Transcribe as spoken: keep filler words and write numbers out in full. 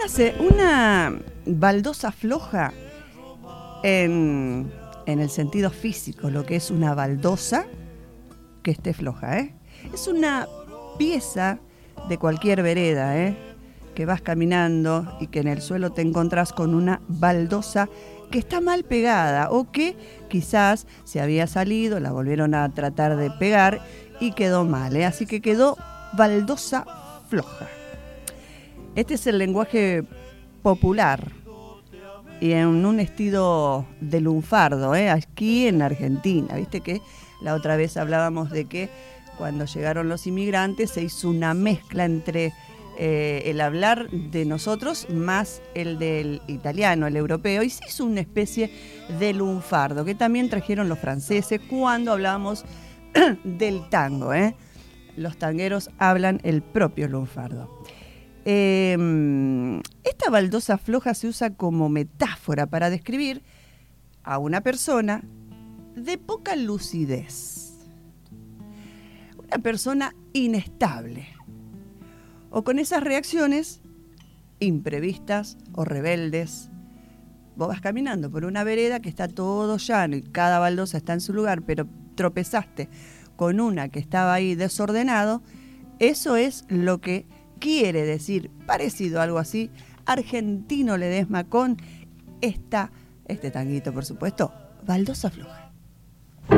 Una, se, una baldosa floja en, en el sentido físico, lo que es una baldosa que esté floja, ¿eh? Es una pieza de cualquier vereda, ¿eh? Que vas caminando y que en el suelo te encontrás con una baldosa que está mal pegada o que quizás se había salido, la volvieron a tratar de pegar y quedó mal, ¿eh? Así que quedó baldosa floja. Este es el lenguaje popular y en un estilo de lunfardo, ¿eh? Aquí en Argentina. Viste que la otra vez hablábamos de que cuando llegaron los inmigrantes se hizo una mezcla entre eh, el hablar de nosotros más el del italiano, el europeo, y se hizo una especie de lunfardo que también trajeron los franceses cuando hablábamos del tango, ¿eh? Los tangueros hablan el propio lunfardo. Eh, esta baldosa floja se usa como metáfora para describir a una persona de poca lucidez, una persona inestable o con esas reacciones imprevistas o rebeldes. Vos vas caminando por una vereda que está todo llano y cada baldosa está en su lugar, pero tropezaste con una que estaba ahí desordenado. Eso es lo que quiere decir, parecido a algo así, Argentino Ledesma con esta, este tanguito, por supuesto, baldosa floja.